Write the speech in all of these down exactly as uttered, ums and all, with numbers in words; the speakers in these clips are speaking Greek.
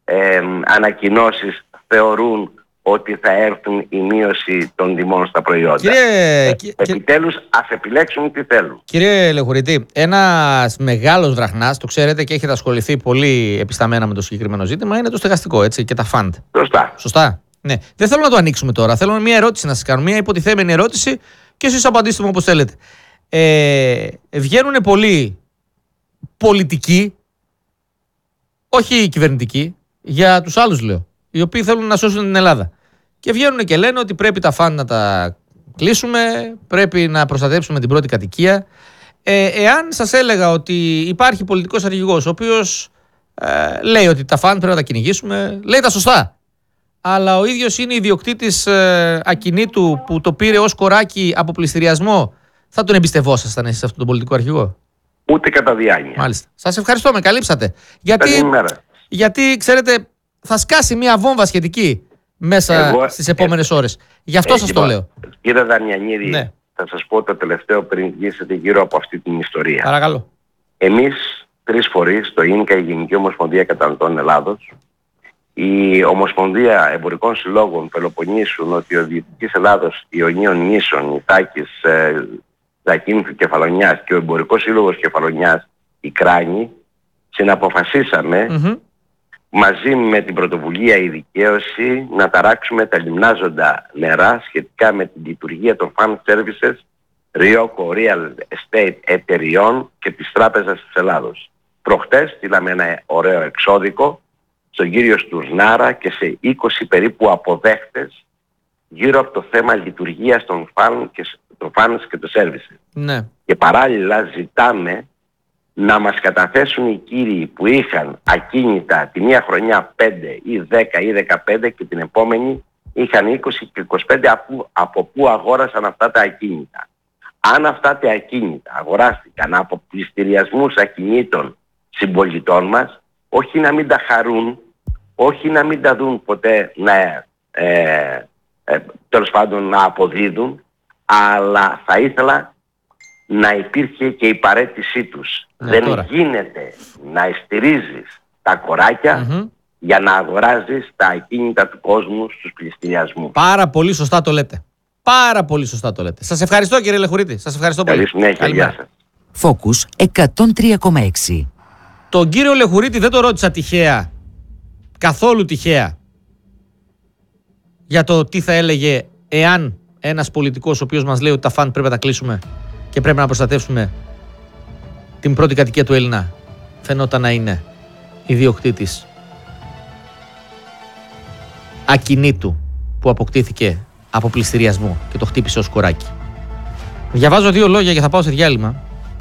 ε, ανακοινώσεις θεωρούν ότι θα έρθουν η μείωση των τιμών στα προϊόντα. Κύριε, ε, κύριε, επιτέλους ας επιλέξουν τι θέλουν. Κύριε Λεχουρητή, ένας μεγάλος βραχνάς, το ξέρετε και έχετε ασχοληθεί πολύ επισταμένα με το συγκεκριμένο ζήτημα, είναι το στεγαστικό, έτσι, και τα φαντ. Σωστά. Σωστά. Ναι. Δεν θέλω να το ανοίξουμε τώρα. Θέλω μια ερώτηση να σας κάνω, μια υποτιθέμενη ερώτηση και εσείς απαντήστε μου όπως θέλετε. Ε, βγαίνουν πολλοί πολιτικοί, όχι κυβερνητικοί, για τους άλλους λέω, οι οποίοι θέλουν να σώσουν την Ελλάδα. Και βγαίνουν και λένε ότι πρέπει τα φαν να τα κλείσουμε, πρέπει να προστατέψουμε την πρώτη κατοικία. Ε, εάν σας έλεγα ότι υπάρχει πολιτικός αρχηγός, ο οποίος ε, λέει ότι τα φαν πρέπει να τα κυνηγήσουμε, λέει τα σωστά. Αλλά ο ίδιος είναι ιδιοκτήτης ε, ακινήτου που το πήρε ως κοράκι από πληστηριασμό, θα τον εμπιστευόσασταν εσείς αυτόν τον πολιτικό αρχηγό? Ούτε κατά διάνοια. Μάλιστα. Σας ευχαριστώ, με καλύψατε. Γιατί, γιατί ξέρετε, θα σκάσει μια βόμβα σχετική μέσα Εγώ, στις επόμενες ε, ώρες. Γι' αυτό ε, σας λοιπόν, το λέω. Κύριε Δανιανίδη, ναι. Θα σας πω το τελευταίο πριν βγήσετε γύρω από αυτή την ιστορία. Παρακαλώ. Εμείς τρεις φορείς, το ΙΝΚΑ, η Γενική Ομοσπονδία Καταναλωτών Ελλάδος, η Ομοσπονδία Εμπορικών Συλλόγων Πελοποννήσου, Νοτιοδυτικής Ελλάδος, Ιωνίων Νήσων, Ιτάκης, ε, Ζακίνθου Κεφαλονιάς και ο Εμπορικός Σύλλογος Κεφαλονιάς, η Κράνη, συναποφασίσαμε mm-hmm. μαζί με την πρωτοβουλία η δικαίωση να ταράξουμε τα λιμνάζοντα νερά σχετικά με την λειτουργία των Fund Services, Ryoko Real Estate εταιριών και της Τράπεζας της Ελλάδος. Προχτές στείλαμε ένα ωραίο εξώδικο στον κύριο Στουρνάρα και σε είκοσι περίπου αποδέχτες γύρω από το θέμα λειτουργίας των funds και, των funds και των services. Ναι. Και παράλληλα ζητάμε να μας καταθέσουν οι κύριοι που είχαν ακίνητα τη μία χρονιά πέντε ή δέκα ή δεκαπέντε και την επόμενη είχαν είκοσι και είκοσι πέντε από, από πού αγόρασαν αυτά τα ακίνητα. Αν αυτά τα ακίνητα αγοράστηκαν από πληστηριασμούς ακινήτων συμπολιτών μας, όχι να μην τα χαρούν, όχι να μην τα δουν ποτέ να, ε, ε, τέλος πάντων να αποδίδουν, αλλά θα ήθελα να υπήρχε και η παραίτησή τους. Ναι, δεν τώρα γίνεται να στηρίζεις τα κοράκια mm-hmm. για να αγοράζεις τα ακίνητα του κόσμου στους πληστηριασμούς. Πάρα πολύ σωστά το λέτε. Πάρα πολύ σωστά το λέτε. Σας ευχαριστώ κύριε Λεχουρίτη. Σας ευχαριστώ πολύ. Καλή συνέχεια. Γεια σας. Focus εκατόν τρία κόμμα έξι. Τον κύριο Λεχουρίτη δεν το ρώτησα τυχαία, καθόλου τυχαία, για το τι θα έλεγε εάν ένας πολιτικός ο οποίος μας λέει ότι τα φαντ πρέπει να τα κλείσουμε και πρέπει να προστατεύσουμε την πρώτη κατοικία του Έλληνα, φαινόταν να είναι ιδιοκτήτης ακινήτου που αποκτήθηκε από πληστηριασμό και το χτύπησε ως κοράκι. Διαβάζω δύο λόγια και θα πάω σε διάλειμμα,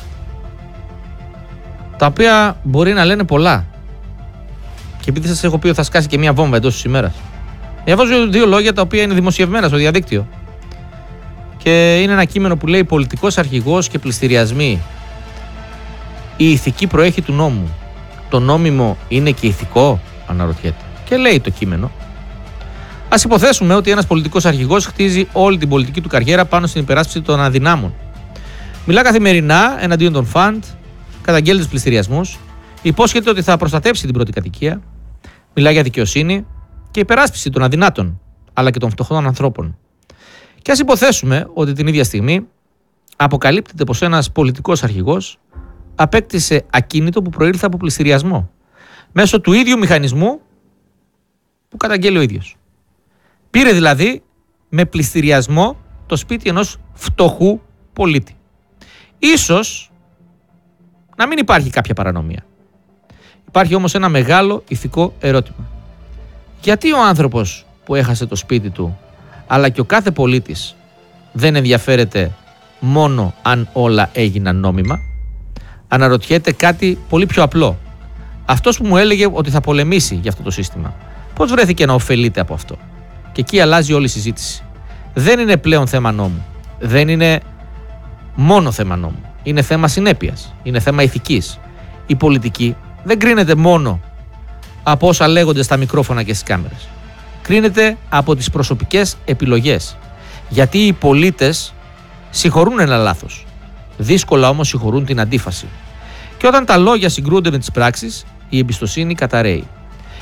τα οποία μπορεί να λένε πολλά. Και επειδή σας έχω πει ότι θα σκάσει και μία βόμβα εντός της ημέρας, διαβάζω δύο λόγια τα οποία είναι δημοσιευμένα στο διαδίκτυο. Και είναι ένα κείμενο που λέει: πολιτικός αρχηγός και πληστηριασμοί. Η ηθική προέχει του νόμου. Το νόμιμο είναι και ηθικό, αναρωτιέται. Και λέει το κείμενο: ας υποθέσουμε ότι ένας πολιτικός αρχηγός χτίζει όλη την πολιτική του καριέρα πάνω στην υπεράσπιση των αδυνάμων. Μιλά καθημερινά εναντίον των φαντ, καταγγέλνει τους πληστηριασμούς, υπόσχεται ότι θα προστατεύσει την πρώτη κατοικία, μιλά για δικαιοσύνη και υπεράσπιση των αδυνάτων, αλλά και των φτωχών ανθρώπων. Και ας υποθέσουμε ότι την ίδια στιγμή αποκαλύπτεται πως ένας πολιτικός αρχηγός απέκτησε ακίνητο που προήλθε από πληστηριασμό, μέσω του ίδιου μηχανισμού που καταγγέλει ο ίδιος. Πήρε δηλαδή με πληστηριασμό το σπίτι ενός φτωχού πολίτη. Ίσως να μην υπάρχει κάποια παρανομία. Υπάρχει όμως ένα μεγάλο ηθικό ερώτημα. Γιατί ο άνθρωπος που έχασε το σπίτι του, αλλά και ο κάθε πολίτης, δεν ενδιαφέρεται μόνο αν όλα έγιναν νόμιμα? Αναρωτιέται κάτι πολύ πιο απλό. Αυτός που μου έλεγε ότι θα πολεμήσει για αυτό το σύστημα, πώς βρέθηκε να ωφελείται από αυτό? Και εκεί αλλάζει όλη η συζήτηση. Δεν είναι πλέον θέμα νόμου. Δεν είναι μόνο θέμα νόμου. Είναι θέμα συνέπειας. Είναι θέμα ηθικής. Η πολιτική δεν κρίνεται μόνο από όσα λέγονται στα μικρόφωνα και στις κάμερες. Κρίνεται από τις προσωπικές επιλογές. Γιατί οι πολίτες συγχωρούν ένα λάθος. Δύσκολα όμως συγχωρούν την αντίφαση. Και όταν τα λόγια συγκρούονται με τις πράξεις, η εμπιστοσύνη καταρρέει.